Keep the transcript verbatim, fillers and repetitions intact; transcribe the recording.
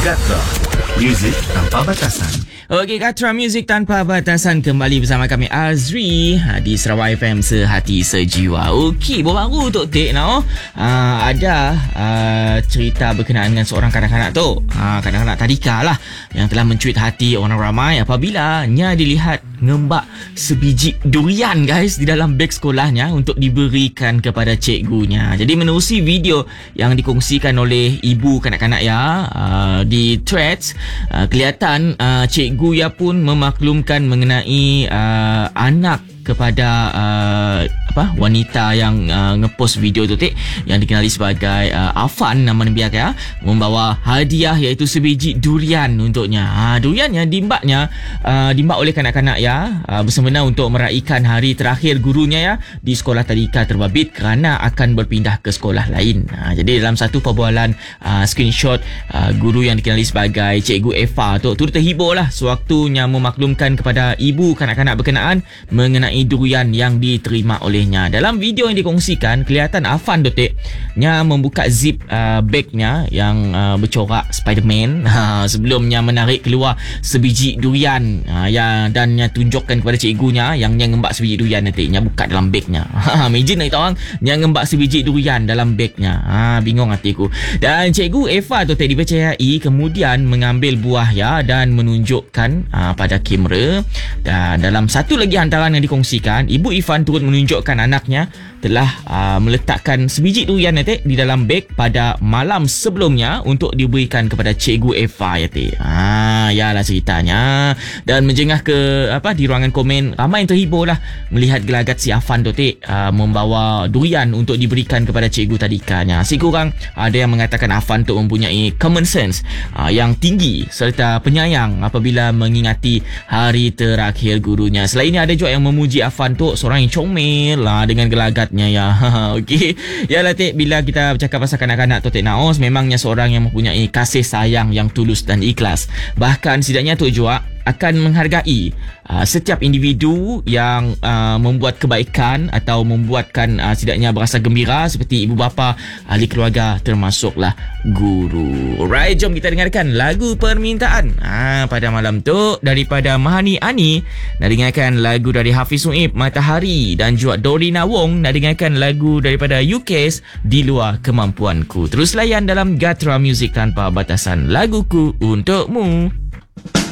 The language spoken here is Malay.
Gatra, muzik tanpa batasan. Okey, Gatra Music Tanpa Batasan kembali bersama kami Azri di Sarawak F M Sehati Sejiwa. Okey, baru Tok Tek now uh, ada uh, cerita berkenaan dengan seorang kanak-kanak tu, uh, kanak-kanak tadika lah, yang telah mencuit hati orang ramai apabila nya dilihat ngembak sebiji durian guys di dalam beg sekolahnya untuk diberikan kepada cikgunya. Jadi menerusi video yang dikongsikan oleh ibu kanak-kanak ya uh, di threads, uh, kelihatan uh, cikgu ya pun memaklumkan mengenai uh, anak kepada uh, apa wanita yang uh, ngepost video tu Tek, yang dikenali sebagai uh, Afan nama biak ya, membawa hadiah iaitu sebiji durian untuknya. Ha, durian yang dimbaknya uh, dimbak oleh kanak-kanak ya uh, bersemena untuk meraihkan hari terakhir gurunya ya di sekolah tadika terbabit kerana akan berpindah ke sekolah lain. Ha, jadi dalam satu perbualan uh, screenshot uh, guru yang dikenali sebagai Cikgu Eva tu turut terhibur lah sewaktunya memaklumkan kepada ibu kanak-kanak berkenaan mengenai durian yang diterima olehnya. Dalam video yang dikongsikan, kelihatan Afan Dotek nya membuka zip uh, bagnya yang uh, bercorak Spiderman ha, sebelumnya menarik keluar sebiji durian uh, yang dan nya tunjukkan kepada cikgunya yang nya ngembak sebiji durian nanti nya buka dalam bagnya. Ha, imagine nak tahu orang nya ngembak sebiji durian dalam bagnya. Ha, bingung hatiku. Dan cikgu Eva Dotek dipercayai kemudian mengambil buah ya dan menunjukkan uh, pada kamera. Dan dalam satu lagi hantaran yang dikongsikan, Ibu Ifan turut menunjukkan anaknya telah uh, meletakkan sebiji durian nanti di dalam beg pada malam sebelumnya untuk diberikan kepada Cikgu Eva ya Tek. Ha, yalah ceritanya. Dan menjengah ke apa di ruangan komen, ramai yang terhibur lah melihat gelagat si Afan tu Tek uh, membawa durian untuk diberikan kepada cikgu tadikanya. Si kurang ada yang mengatakan Afan tu mempunyai common sense uh, yang tinggi serta penyayang apabila mengingati hari terakhir gurunya. Selain ini ada juga yang memuji Afan tu seorang yang comel lah dengan gelagatnya ya. Okey. Yalah Tek, bila kita bercakap pasal kanak-kanak tu Tek Naos, memangnya seorang yang mempunyai kasih sayang yang tulus dan ikhlas. Bahkan setidaknya tu juga akan menghargai uh, setiap individu yang uh, membuat kebaikan atau membuatkan uh, setidaknya berasa gembira seperti ibu bapa, ahli keluarga termasuklah guru. Alright, jom kita dengarkan lagu permintaan ha, pada malam tu daripada Mahani Ani. Nak dengarkan lagu dari Hafiz Suib Matahari, dan juga Dorina Wong nak dengarkan lagu daripada U K S Di Luar Kemampuanku. Terus layan dalam Gatra Music Tanpa Batasan, laguku untukmu.